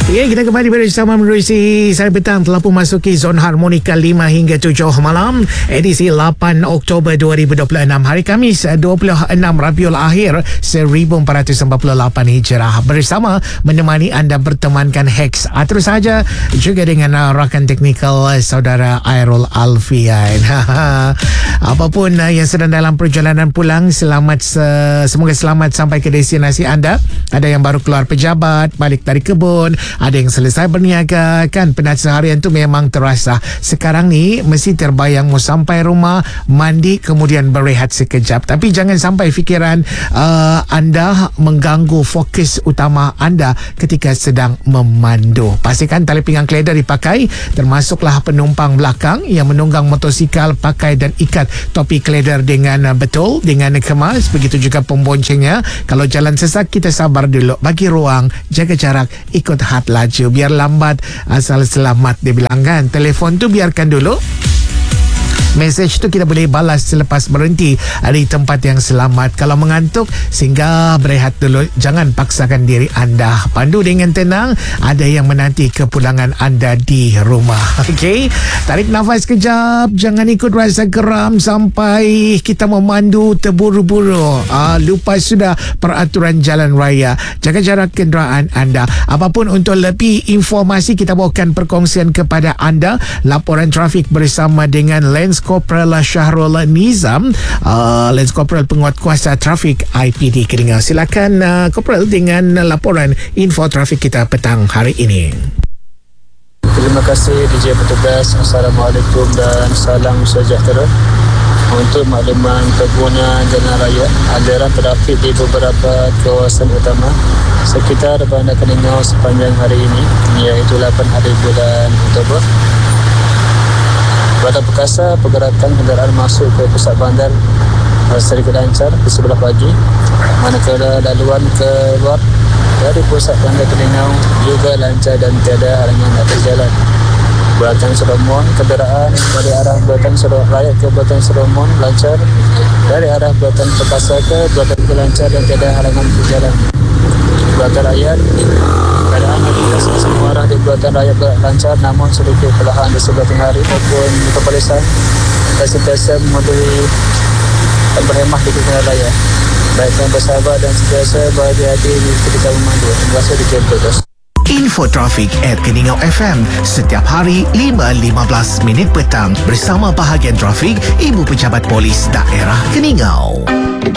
Ya, kita kembali bersama menerusi Sehari Petang telah pun masuki zon harmonika 5 hingga 7 malam edisi 8 Oktober 2026 hari Khamis 26 Rabiul Akhir 1448 Hijrah bersama menemani anda bertemankan Hex terus saja juga dengan rakan teknikal saudara Airul Alfian. Apapun yang sedang dalam perjalanan pulang, semoga selamat sampai ke destinasi anda. Ada yang baru keluar pejabat, balik dari kebun, ada yang selesai berniaga, kan penat seharian tu memang terasa. Sekarang ni mesti terbayang mau sampai rumah, mandi, kemudian berehat sekejap. Tapi jangan sampai fikiran anda mengganggu fokus utama anda ketika sedang memandu. Pastikan tali pinggang keledar dipakai, termasuklah penumpang belakang yang menunggang motosikal pakai dan ikat topi keledar dengan betul, dengan kemas. Begitu juga pemboncengnya. Kalau jalan sesak, kita sabar dulu, bagi ruang, jaga jarak, ikut hat laju, biar lambat asal selamat dibilang kan. Telefon tu biarkan dulu, mesej tu kita boleh balas selepas berhenti di tempat yang selamat. Kalau mengantuk, singgah berehat dulu. Jangan paksakan diri anda. Pandu dengan tenang. Ada yang menanti kepulangan anda di rumah. Okey, tarik nafas kejap. Jangan ikut rasa geram sampai kita memandu terburu-buru. Lupa sudah peraturan jalan raya. Jaga jarak kenderaan anda. Apapun untuk lebih informasi, kita bawakan perkongsian kepada anda laporan trafik bersama dengan Lance Corporal Syahrul Nizam, Lance Corporal Penguatkuasa Trafik IPD Keningau. Silakan Corporal dengan laporan info trafik kita petang hari ini. Terima kasih DJ petugas. Assalamualaikum dan salam sejahtera. Untuk makluman pengguna jalan raya, aliran trafik di beberapa kawasan utama sekitar Bandar Keningau sepanjang hari ini, iaitu 8 hari bulan Oktober. Pada Perkasa, pergerakan kenderaan masuk ke pusat bandar sedikit lancar di sebelah pagi, manakala laluan keluar dari pusat bandar Keningau juga lancar dan tiada halangan atas jalan. Belakang Solomon, kenderaan dari arah Belakang Raya ke Belakang Solomon lancar, dari arah Belakang Perkasa ke Belakang lancar dan tiada halangan atas jalan. Belakang Rakyat, keadaan aplikasi semua arah di Belakang Rakyat lancar, namun sedikit perlahan di sebelah tengah hari maupun kepolisian dan sentiasa memberi berhemah di jalan raya. Baikkan bersabar dan sentiasa berhati-hati ketika memandu. Terima kasih di Keputus. Info trafik at Keningau FM setiap hari 5.15 minit petang bersama bahagian trafik Ibu Pejabat Polis Daerah Keningau.